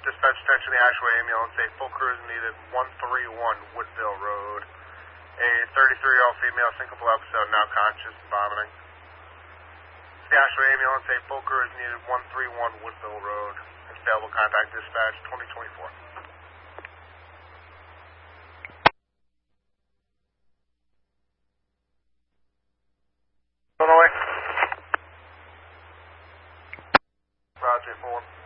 Dispatch attention to the Ashway ambulance. A full crew is needed. 131 Woodville Road. A 33-year-old female syncopal episode, now conscious, vomiting. The Ashway ambulance. A full crew is needed. 131 Woodville Road. If available, contact dispatch 2024. Illinois. Roger, 4.